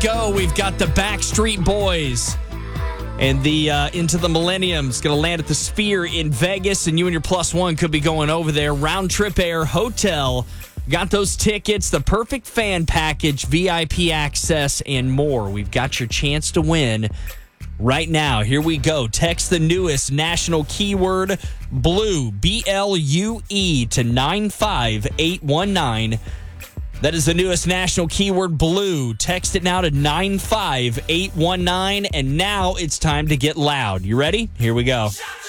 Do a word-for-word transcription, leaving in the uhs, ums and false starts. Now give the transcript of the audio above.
Go. We've got the Backstreet Boys. And the uh, Into the Millennium is going to land at the Sphere in Vegas, and you and your plus one could be going over there. Round trip air hotel. Got those tickets, the perfect fan package, V I P access, and more. We've got your chance to win right now. Here we go. Text the newest national keyword BLUE, B L U E, to nine five eight one nine. That is the newest national keyword BLUE. Text it now to nine five eight one nine, and now it's time to get loud. You ready? Here we go.